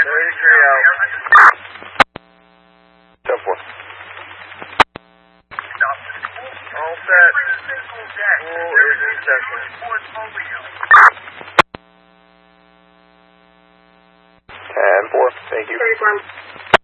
33 out. 10-4. All set. Full urgent session. 10-4. Thank you.